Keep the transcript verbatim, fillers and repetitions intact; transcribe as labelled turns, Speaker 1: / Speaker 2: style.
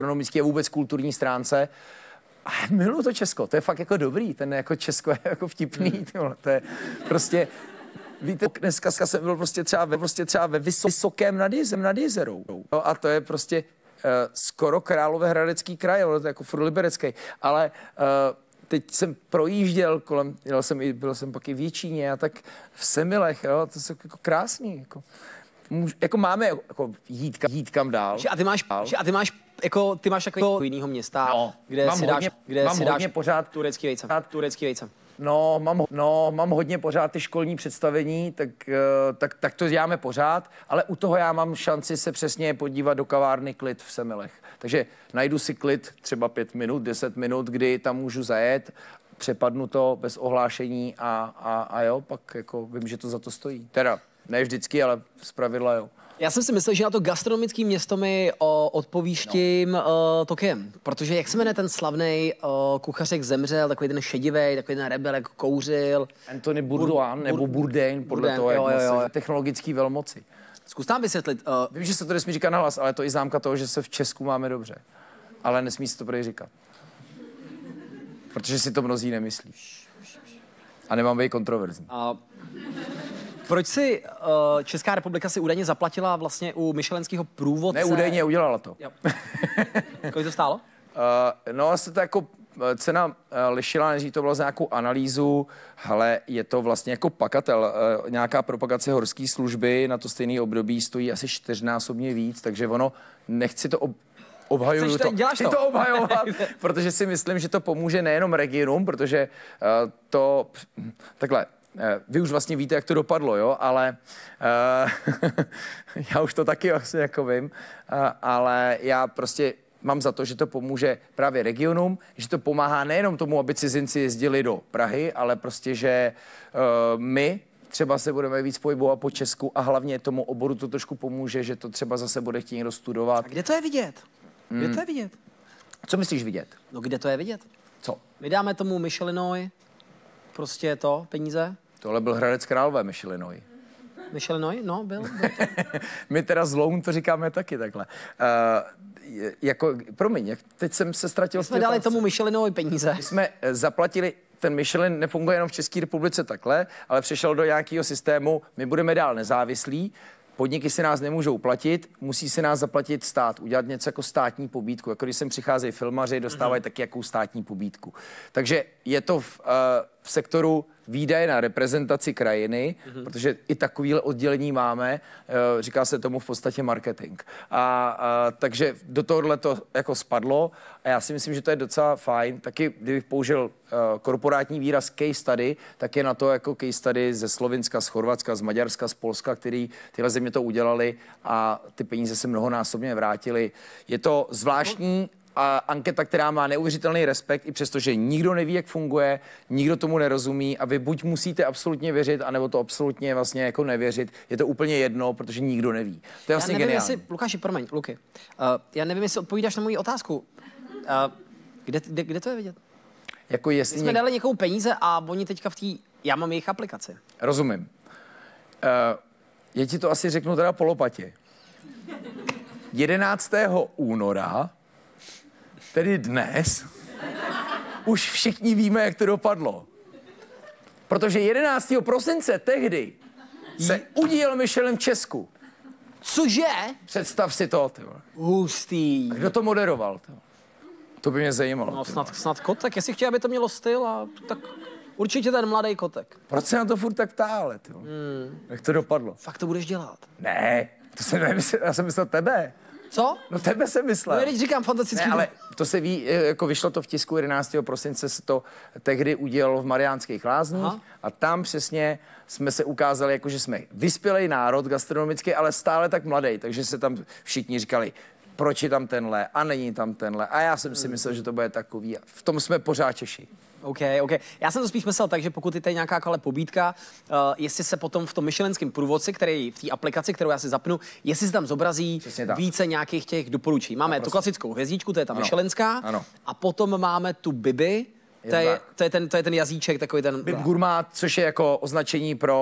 Speaker 1: gastronomické a vůbec kulturní stránce. A miluji to Česko, to je fakt jako dobrý, ten jako Česko je jako vtipný, tyhle, to je prostě, víte, dneska jsem byl prostě třeba ve, prostě třeba ve Vysokém nad, jezem, nad jezerou. No, a to je prostě uh, skoro Královéhradecký kraj, ale to je jako furt liberecký, ale uh, teď jsem projížděl kolem, jel jsem i, byl jsem pak i v Jičíně a tak v Semilech, jo, to jsou jako krásný, jako. Můž, jako máme jako jít, jít kam dál.
Speaker 2: A ty máš, a ty máš jako ty máš takového jiného města,
Speaker 1: no,
Speaker 2: kde
Speaker 1: mám
Speaker 2: si
Speaker 1: hodně,
Speaker 2: dáš, kde
Speaker 1: mám
Speaker 2: si
Speaker 1: hodně
Speaker 2: dáš
Speaker 1: pořád
Speaker 2: turecký vejce. Turecký vejce.
Speaker 1: No, mám, no, mám hodně pořád ty školní představení, tak, tak, tak to děláme pořád, ale u toho já mám šanci se přesně podívat do kavárny Klid v Semilech. Takže najdu si klid třeba pět minut, deset minut, kdy tam můžu zajet, přepadnu to bez ohlášení a, a, a jo, pak jako vím, že to za to stojí. Teda ne vždycky, ale zpravidla jo.
Speaker 2: Já jsem si myslel, že na to gastronomické město mi o, odpovíš no. tím uh, Tokiem, protože jak se jmenuje ten slavný uh, kuchařek zemřel, takový ten šedivej, takový ten rebelek, kouřil.
Speaker 1: Anthony Bourdain Bur, nebo Bourdain, podle Bourdain, toho, jak jo, jo, jo. technologický velmoci.
Speaker 2: Zkus nám vysvětlit. Uh,
Speaker 1: Vím, že se to nesmí říkat nahlas, ale to je i známka toho, že se v Česku máme dobře. Ale nesmí se to prý říkat. Protože si to mnozí nemyslí. A nemám být kontroverzní.
Speaker 2: Uh, Proč si uh, Česká republika si údajně zaplatila vlastně u michelinského průvodce?
Speaker 1: Ne, údajně udělala to.
Speaker 2: Kolik to stálo?
Speaker 1: Uh, no, asi to jako cena uh, lišila, než to bylo za nějakou analýzu, ale je to vlastně jako pakatel. Uh, nějaká propagace horské služby na to stejné období stojí asi čtyřnásobně víc, takže ono, nechci to ob obhajuju to, chci to obhajovat, protože si myslím, že to pomůže nejenom regionům, protože uh, to, takhle, vy už vlastně víte, jak to dopadlo, jo, ale uh, já už to taky asi jako vím, uh, ale já prostě mám za to, že to pomůže právě regionům, že to pomáhá nejenom tomu, aby cizinci jezdili do Prahy, ale prostě, že uh, my třeba se budeme víc pohybovat po Česku a hlavně tomu oboru to trošku pomůže, že to třeba zase bude chtít někdo studovat.
Speaker 2: A kde to je vidět? Kde
Speaker 1: hmm.
Speaker 2: to je vidět?
Speaker 1: Co myslíš vidět?
Speaker 2: No kde to je vidět?
Speaker 1: Co?
Speaker 2: My dáme tomu Michelinovi prostě to, peníze.
Speaker 1: Tohle byl Hradec Králové Michelinovi.
Speaker 2: Michelinovi? No, byl. byl
Speaker 1: My teda z Loun to říkáme taky takhle. Uh, jako, promiň, jak teď jsem se ztratil.
Speaker 2: My jsme dali tomu Michelinovi peníze.
Speaker 1: My jsme zaplatili, ten Michelin nefunguje jenom v České republice takhle, ale přešel do nějakého systému, my budeme dál nezávislí, podniky si nás nemůžou platit, musí si nás zaplatit stát, udělat něco jako státní pobídku. Jako když sem přicházejí filmaři, dostávají mm-hmm. taky jakou státní pobídku. Takže je to v, uh, v sektoru výdaje na reprezentaci krajiny, mm-hmm. protože i takovýhle oddělení máme, uh, říká se tomu v podstatě marketing. A, uh, takže do tohohle to jako spadlo a já si myslím, že to je docela fajn. Taky, kdybych použil uh, korporátní výraz case study, tak je na to jako case study ze Slovinska, z Chorvatska, z Maďarska, z Polska, který tyhle země to udělali a ty peníze se mnohonásobně vrátily. Je to zvláštní a anketa, která má neuvěřitelný respekt, i přesto, že nikdo neví, jak funguje, nikdo tomu nerozumí a vy buď musíte absolutně věřit, anebo to absolutně vlastně jako nevěřit. Je to úplně jedno, protože nikdo neví. To je vlastně
Speaker 2: já nevím,
Speaker 1: geniální.
Speaker 2: Jestli, Lukáši, promiň, Luky. Uh, já nevím, jestli odpovídáš na moji otázku. Uh, kde, kde, kde to je vidět?
Speaker 1: Jako jestli
Speaker 2: My jsme
Speaker 1: něk...
Speaker 2: dali někomu peníze a oni teďka v té... Já mám jejich aplikaci.
Speaker 1: Rozumím. Uh, já ti to asi řeknu teda po lopatě. jedenáctého února, tedy dnes, už všichni víme, jak to dopadlo. Protože jedenáctého prosince tehdy se udíl Michelin v Česku.
Speaker 2: Cože?
Speaker 1: Představ si to, ty vole.
Speaker 2: Hustý.
Speaker 1: A kdo to moderoval? Ty? To by mě zajímalo.
Speaker 2: No snad, snad Kotek, jestli chtěl, aby to mělo styl, a tak určitě ten mladý Kotek.
Speaker 1: Proč se na to furt tak ptále, ty vole? Hmm. Jak to dopadlo?
Speaker 2: Fakt to budeš dělat?
Speaker 1: Ne, to jsem nemyslel, já jsem myslel tebe.
Speaker 2: Co?
Speaker 1: No tebe jsem myslel.
Speaker 2: No, teď říkám fantastický.
Speaker 1: Ne, ale to se ví, jako vyšlo to v tisku jedenáctého prosince, se to tehdy udělalo v Mariánských Lázních. Aha. A tam přesně jsme se ukázali, jako že jsme vyspělej národ gastronomický, ale stále tak mladý, takže se tam všichni říkali, proč je tam tenhle a není tam tenhle. A já jsem si myslel, že to bude takový. V tom jsme pořád Češi.
Speaker 2: OK, OK. Já jsem to spíš myslel tak, že pokud je tady nějaká kole pobídka, uh, jestli se potom v tom michelinském průvodci, který v té aplikaci, kterou já si zapnu, jestli se tam zobrazí více nějakých těch doporučení. Máme no, tu klasickou hvězdičku, to je ta ano. michelinská, ano. A potom máme tu Bibi, to je, to, je ten, to je ten jazyček, takový ten...
Speaker 1: Bib Gourmand, což je jako označení pro